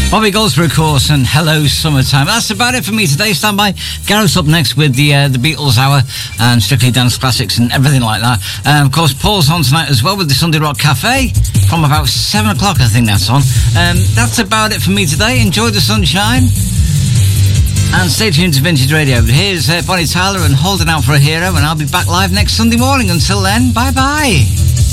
Bobby Goldsboro, of course, and Hello Summertime. That's about it for me today. Stand by. Gareth's up next with the Beatles Hour and Strictly Dance Classics and everything like that. Of course, Paul's on tonight as well with the Sunday Rock Cafe from about 7 o'clock, I think that's on. That's about it for me today. Enjoy the sunshine and stay tuned to Vintage Radio. Here's Bonnie Tyler and Holding Out for a Hero, and I'll be back live next Sunday morning. Until then, bye-bye.